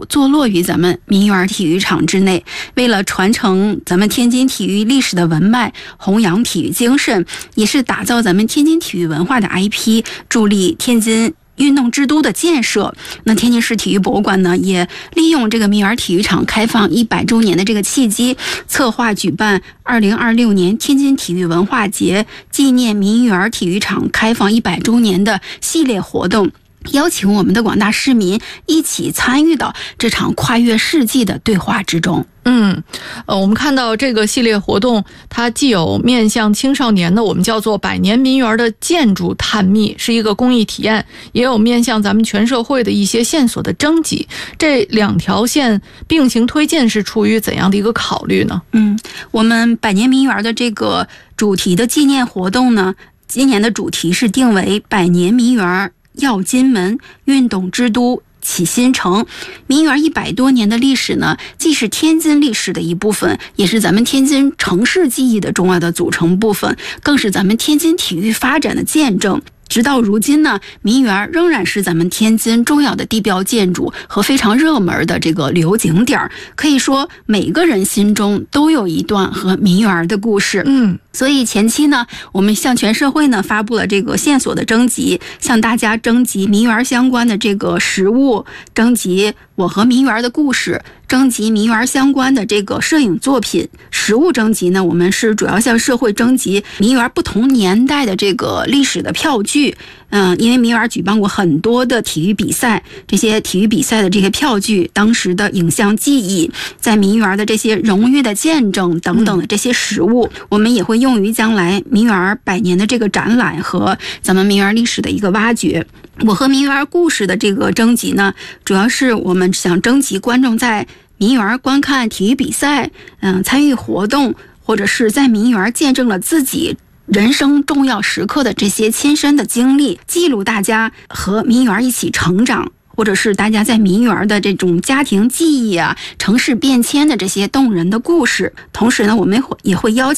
坐落于咱们民园体育场之内。为了传承咱们天津体育历史的文脉，弘扬体育精神，也是打造咱们天津体育文化的 IP， 助力天津运动之都的建设。那天津市体育博物馆呢，也利用这个民园体育场开放100周年的这个契机，策划举办2026年天津体育文化节纪念民园体育场开放100周年的系列活动，邀请我们的广大市民一起参与到这场跨越世纪的对话之中。 我们看到这个系列活动，它既有面向青少年的我们叫做100年民园的建筑探秘，是一个公益体验，也有面向咱们全社会的一些线索的征集。这2条线并行推进是出于怎样的一个考虑呢？ 我们100年民园的这个主题的纪念活动呢，今年的主题是定为100年民园耀金门，运动之都启新城。民园100多年的历史呢，既是天津历史的一部分，也是咱们天津城市记忆的重要的组成部分，更是咱们天津体育发展的见证。直到如今呢，民园仍然是咱们天津重要的地标建筑和非常热门的这个旅游景点，可以说每个人心中都有一段和民园的故事。所以前期呢，我们向全社会呢发布了这个线索的征集，向大家征集民园相关的这个实物，征集我和民园的故事，征集民园相关的这个摄影作品。实物征集呢，我们是主要向社会征集民园不同年代的这个历史的票据。因为民园举办过很多的体育比赛，这些体育比赛的这些票据，当时的影像记忆，在民园的这些荣誉的见证等等的这些实物，我们也会用于将来民园100年的这个展览和咱们民园历史的一个挖掘。我和民园故事的这个征集呢，主要是我们想征集观众在民园观看体育比赛，参与活动，或者是在民园见证了自己人生重要时刻的这些亲身的经历，记录大家和民园一起成长，或者是大家在民园的这种家庭记忆啊、城市变迁的这些动人的故事。同时呢，我们也会邀请